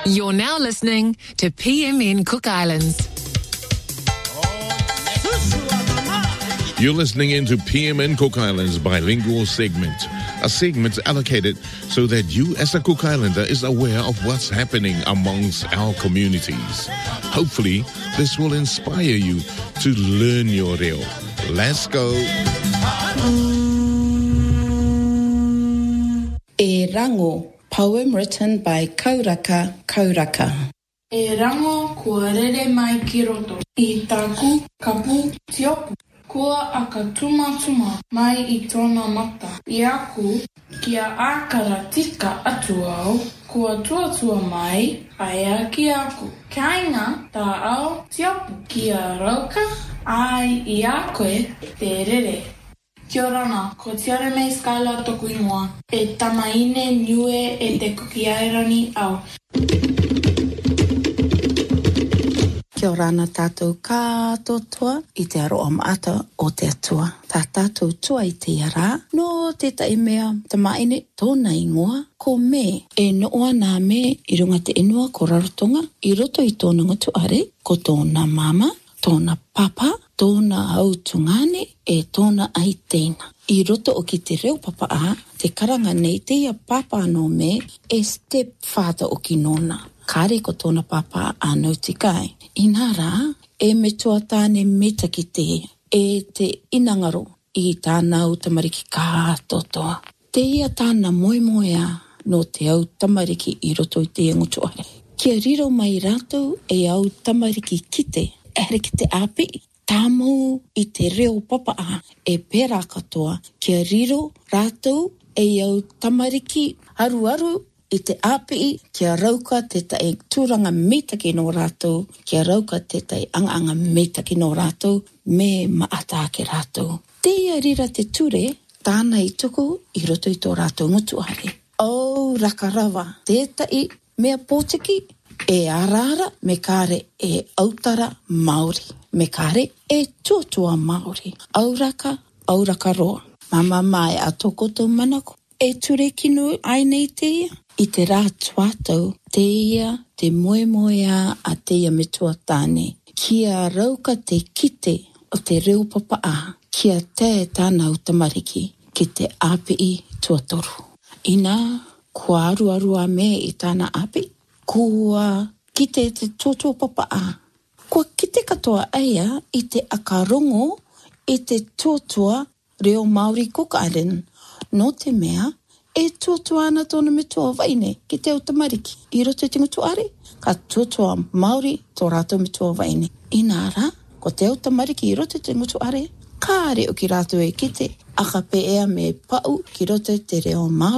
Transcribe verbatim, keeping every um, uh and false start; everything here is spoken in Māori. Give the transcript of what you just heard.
You're now listening to P M N Cook Islands. You're listening into P M N Cook Islands bilingual segment, a segment allocated so that you as a Cook Islander is aware of what's happening amongst our communities. Hopefully, this will inspire you to learn your reo. Let's go. E Rango, poem written by Kauraka Kauraka. E rango kua rere mai ki roto. I taku kapu tiopu. Kua aka tuma tuma mai I tōna mata. I aku kia ākara tika atu au. Kua tuatua mai aia ki aku. Kainga tā au tiopu. Kia rauka ai I a koe te rere. Kia rana, ko tiare mei Skylar toku ingoa. E tamaine niue e te kukiairani au. Kia rana tātou kātotoa I te aroa maata o te atua. Tā tātou tua I te ara, no te tai mea tamaine tōna ingoa, ko me e noa nā me I runga te inua ko rarotonga, I roto I tōna ngatu are, ko tōna mama, tōna papa, tōna autungane, e tōna aiteina. I roto o ki te reo papa a, te karanga nei te ia papa no me, e stepfather o ki nona. Kare ko tōna papa anau tikai. Inara, e me toa tāne meta ki te, e te inangaro I tānau tamariki kātotoa. Te ia tāna moemoea no te au tamariki I roto I te ngutu are. Kia riro mai rātou e au tamariki kite, ere ki te api, tāmau I te reo papa a, e pērā katoa, kia riro rātou e au tamariki aru aru I te api, kia rauka te tae tūranga metaki no rātou, kia rauka te tae anga-anga metaki no rātou, me maata ke rātou. Te ia rira te ture, tāna I tuku I roto I tō rātou ngutu are. O rakarawa, te tae mea pōtiki, e arara me kare e autara Māori, me kare e tuatua Māori. Auraka, auraka roa. Mama mai a tokoto manako, e ture kinu ai nei te ia. I te rā tuatau, te ia, te moe moea a te ia me tua tāne. Kia rauka te kite o te reo papa a, kia te tānau tamariki ki te api tuatoru. Ina, kua aru aru a me I tāna api, kua kite te tuatua papa a. Kua kite katoa aia I te akarongo I te tuatua reo Māori Cook Island, no te mea, e tuatua ana tōna me tua waine ki te o tamariki. I roto I te ngutu are, ka tuatua Māori tō rātou me tua waine. Inara, ko te o tamariki I roto I te ngutu are, kāre o ki rātou e kite, aka pe ea me pau ki roto te reo Māori.